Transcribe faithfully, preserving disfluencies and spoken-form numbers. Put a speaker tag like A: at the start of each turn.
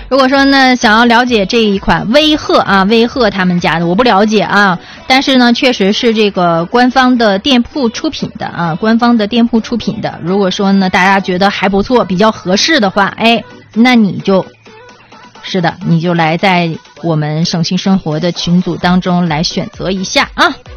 A: 如果说呢想要了解这一款威鹤啊，威鹤他们家的我不了解啊，但是呢确实是这个官方的店铺出品的啊，官方的店铺出品的。如果说呢大家觉得还不错，比较合适的话，哎，那你就是的，你就来在我们省心生活的群组当中来选择一下啊。